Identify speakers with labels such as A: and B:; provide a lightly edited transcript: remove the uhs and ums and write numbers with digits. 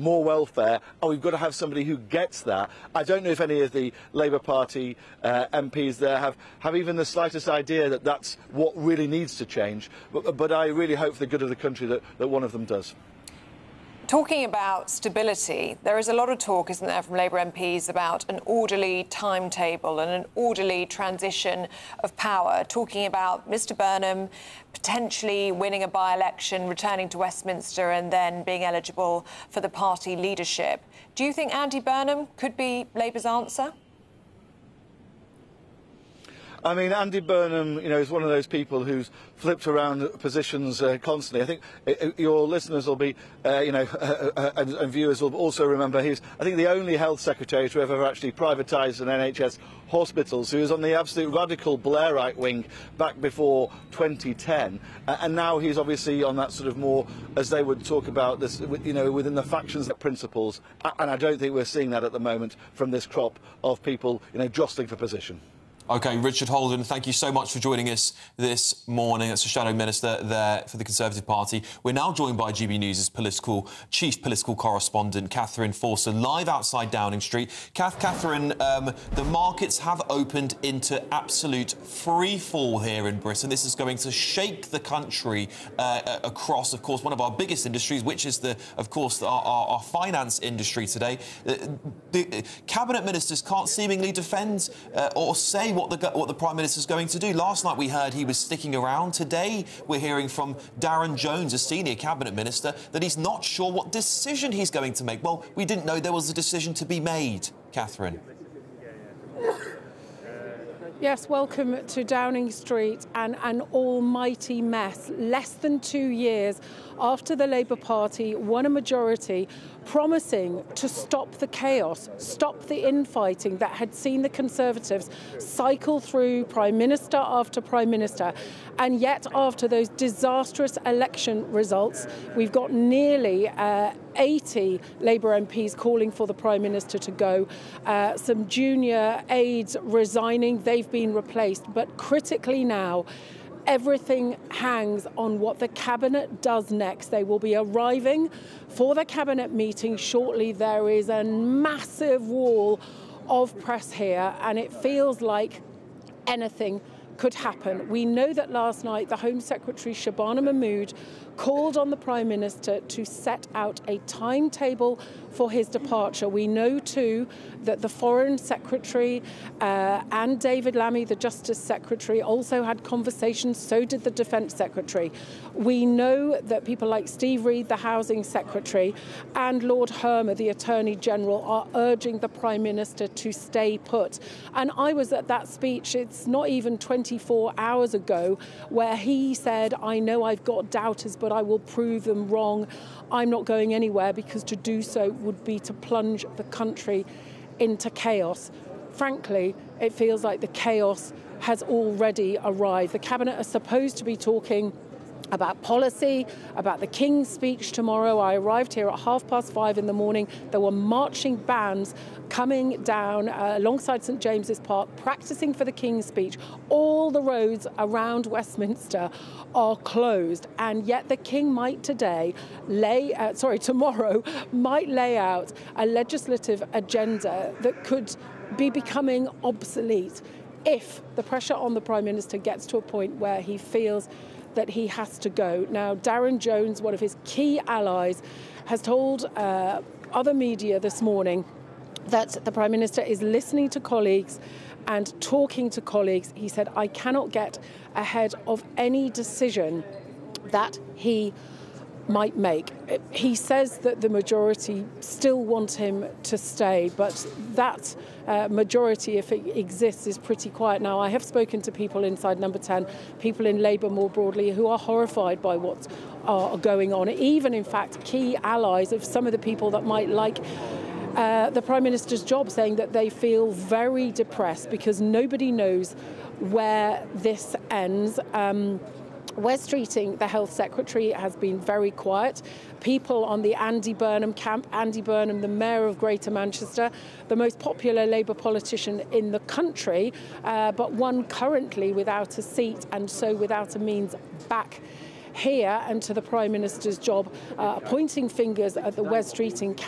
A: more welfare, and we've got to have somebody who gets that. I don't know if any of the Labour Party MPs there have even the slightest idea that that's what really needs to change, but I really hope for the good of the country that one of them does.
B: Talking about stability, there is a lot of talk, isn't there, from Labour MPs about an orderly timetable and an orderly transition of power, talking about Mr Burnham potentially winning a by-election, returning to Westminster and then being eligible for the party leadership. Do you think Andy Burnham could be Labour's answer?
A: I mean, Andy Burnham, is one of those people who's flipped around positions constantly. I think your listeners will be, and viewers will also remember he's, I think, the only health secretary to ever actually privatised an NHS hospitals, who was on the absolute radical Blairite wing back before 2010, and now he's obviously on that sort of more, as they would talk about this, within the factions principles, and I don't think we're seeing that at the moment from this crop of people, jostling for position.
C: OK, Richard Holden, thank you so much for joining us this morning. That's the Shadow Minister there for the Conservative Party. We're now joined by GB News' chief political correspondent, Catherine Forster, live outside Downing Street. Catherine, the markets have opened into absolute free fall here in Britain. This is going to shake the country across, of course, one of our biggest industries, which is, our finance industry today. The Cabinet Ministers can't seemingly defend or say what the Prime Minister's going to do. Last night we heard he was sticking around. Today we're hearing from Darren Jones, a senior Cabinet Minister, that he's not sure what decision he's going to make. Well, we didn't know there was a decision to be made. Catherine.
D: Yes, welcome to Downing Street and an almighty mess. Less than 2 years after the Labour Party won a majority, promising to stop the chaos, stop the infighting that had seen the Conservatives cycle through Prime Minister after Prime Minister. And yet, after those disastrous election results, we've got nearly 80 Labour MPs calling for the Prime Minister to go. Some junior aides resigning, they've been replaced. But critically now, everything hangs on what the Cabinet does next. They will be arriving for the Cabinet meeting shortly. There is a massive wall of press here, and it feels like anything could happen. We know that last night the Home Secretary Shabana Mahmood called on the Prime Minister to set out a timetable for his departure. We know too that the Foreign Secretary and David Lammy, the Justice Secretary, also had conversations. So did the Defence Secretary. We know that people like Steve Reid, the Housing Secretary, and Lord Hermer, the Attorney General, are urging the Prime Minister to stay put. And I was at that speech, it's not even 24 hours ago, where he said, I know I've got doubters, but I will prove them wrong. I'm not going anywhere, because to do so would be to plunge the country into chaos. Frankly, it feels like the chaos has already arrived. The Cabinet are supposed to be talking about policy, about the King's speech tomorrow. I arrived here at 5:30 in the morning. There were marching bands coming down alongside St James's Park, practising for the King's speech. All the roads around Westminster are closed, and yet the King might tomorrow might lay out a legislative agenda that could be becoming obsolete if the pressure on the Prime Minister gets to a point where he feels that he has to go. Now, Darren Jones, one of his key allies, has told other media this morning that the Prime Minister is listening to colleagues and talking to colleagues. He said, I cannot get ahead of any decision that he might make. He says that the majority still want him to stay, but that majority, if it exists, is pretty quiet now. I have spoken to people inside Number 10, people in Labour more broadly, who are horrified by what's going on. Even, in fact, key allies of some of the people that might like the Prime Minister's job, saying that they feel very depressed because nobody knows where this ends. Wes Streeting, the Health Secretary, has been very quiet. People on the Andy Burnham camp, Andy Burnham, the Mayor of Greater Manchester, the most popular Labour politician in the country, but one currently without a seat and so without a means back here and to the Prime Minister's job, pointing fingers at the Wes Streeting camp.